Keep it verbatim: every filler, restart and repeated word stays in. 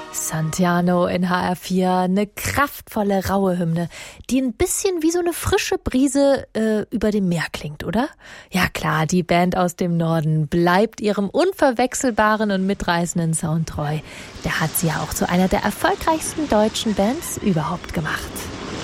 Santano in H R vier, eine kraftvolle, raue Hymne, die ein bisschen wie so eine frische Brise äh, über dem Meer klingt, oder? Ja klar, die Band aus dem Norden bleibt ihrem unverwechselbaren und mitreißenden Sound treu. Der hat sie ja auch zu einer der erfolgreichsten deutschen Bands überhaupt gemacht.